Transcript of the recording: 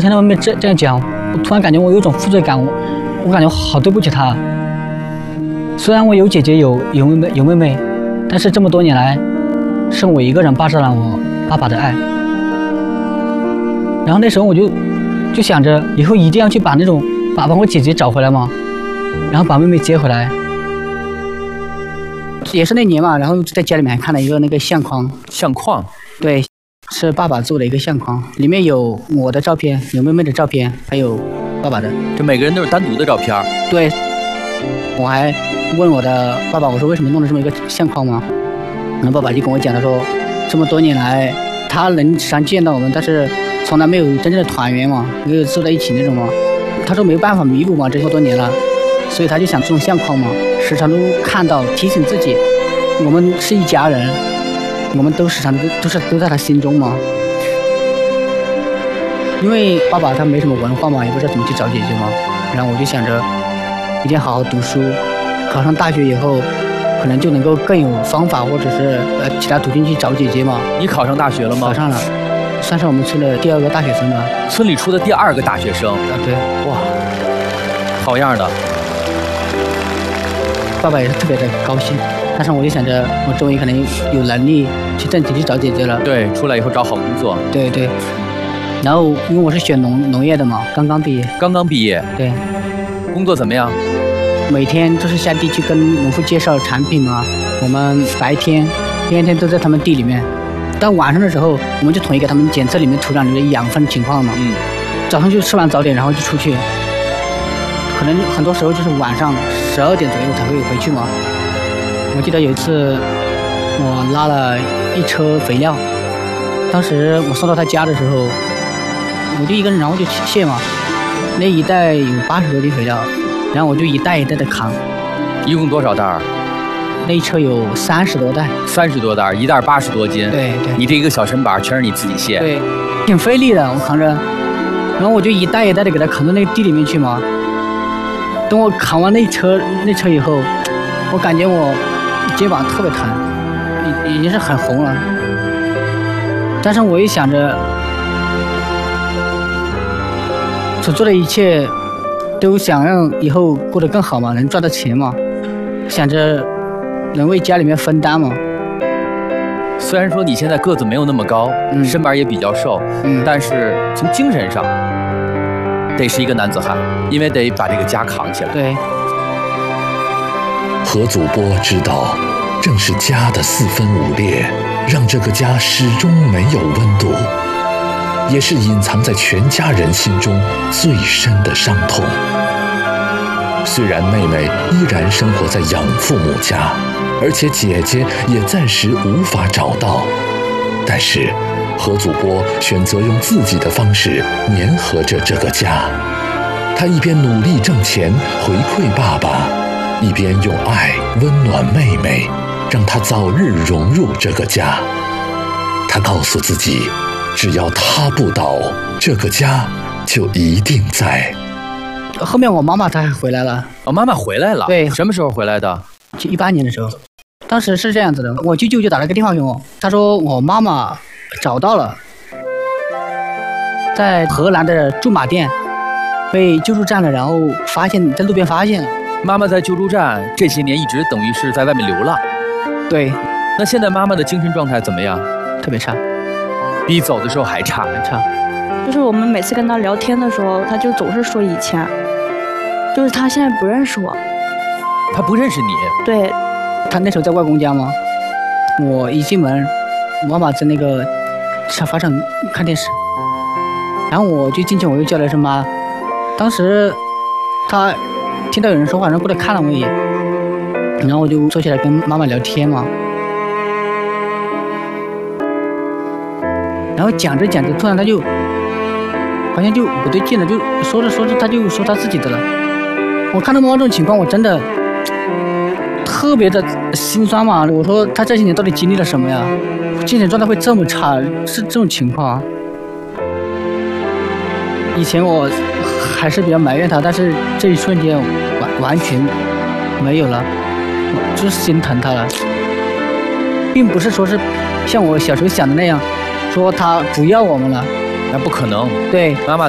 听到妹妹这样讲，我突然感觉我有种负罪感，我感觉好对不起她。虽然我有姐姐有妹妹，但是这么多年来，是我一个人霸占了我爸爸的爱。然后那时候我就想着，以后一定要去把我姐姐找回来嘛，然后把妹妹接回来。也是那年嘛，然后在家里面还看了一个那个相框。 相框？对， 是爸爸做的一个相框，里面有我的照片，有妹妹的照片，还有爸爸的。 这每个人都是单独的照片？ 对。我还问我的爸爸，我说为什么弄了这么一个相框吗？然后爸爸就跟我讲，他说这么多年来，他能时常见到我们，但是从来没有真正的团圆嘛，没有坐在一起那种嘛。他说没有办法弥补嘛，这么多年了，所以他就想这种相框嘛，时常都看到，提醒自己，我们是一家人，我们都时常都在他心中嘛。因为爸爸他没什么文化嘛，也不知道怎么去找姐姐嘛，然后我就想着一定要好好读书，考上大学以后，可能就能够更有方法或者是其他途径去找姐姐嘛。 你考上大学了吗？ 考上了，算是我们村的第2个大学生吧。 村里出的第2个大学生？ 对。 哇，好样的！ 爸爸也是特别的高兴，但是我就想着，我终于可能有能力去挣钱去找姐姐了。 对，出来以后找好工作。 对对。然后因为我是学农业的嘛，刚刚毕业。 刚刚毕业？ 对。 工作怎么样？ 每天都是下地去跟农夫介绍产品嘛。我们白天都在他们地里面，到晚上的时候，我们就统一给他们检测里面土壤里的养分情况嘛。早上就吃完早点，然后就出去。可能很多时候就是晚上12点左右才会回去嘛。我记得有一次，我拉了一车肥料，当时我送到他家的时候，我就一个人，然后就卸嘛。那一袋有80多斤肥料，然后我就一袋一袋的扛。 一共多少袋？ 那一车有30多袋。30 多袋，一袋80多斤。 对对。 你这一个小身板全是你自己卸？ 对，挺费力的，我扛着。然后我就一袋一袋的给它扛到那个地里面去嘛。等我扛完那车以后，我感觉我肩膀特别疼，已经是很红了。但是我一想着，所做的一切都想让以后过得更好嘛，能赚到钱嘛，想着能为家里面分担嘛。 虽然说你现在个子没有那么高，身板也比较瘦，但是从精神上得是一个男子汉，因为得把这个家扛起来。 对。 何祖波知道，正是家的4分5裂，让这个家始终没有温度，也是隐藏在全家人心中最深的伤痛。虽然妹妹依然生活在养父母家，而且姐姐也暂时无法找到，但是何祖波选择用自己的方式粘合着这个家。他一边努力挣钱回馈爸爸，一边用爱温暖妹妹，让她早日融入这个家。他告诉自己，只要他不倒，这个家就一定在。 后面我妈妈她还回来了。 妈妈回来了？ 对。 什么时候回来的 ？18年的时候。当时是这样子的，我舅舅就打了个电话给我，他说我妈妈找到了，在河南的驻马店被救助站了，然后在路边发现了。 妈妈在救助站这些年一直等于是在外面流浪。 对。 那现在妈妈的精神状态怎么样？ 特别差， 比走的时候还差。 就是我们每次跟他聊天的时候，他就总是说以前，就是他现在不认识我。 他不认识你？ 对。 他那时候在外公家嘛，我一进门，我妈妈在那个沙发上看电视，然后我就进去，我又叫了一声妈。当时他听到有人说话，然后过来看了我一眼，然后我就坐下来跟妈妈聊天嘛。然后讲着讲着，突然他就好像就不对劲了，就说着说着他就说他自己的了。我看到妈妈这种情况，我真的特别的心酸嘛。我说他这些年到底经历了什么呀？精神状态会这么差，是这种情况。以前我还是比较埋怨他，但是这一瞬间完全没有了，我就是心疼他了，并不是说是像我小时候想的那样，说他不要我们了， 那不可能。 对， 妈妈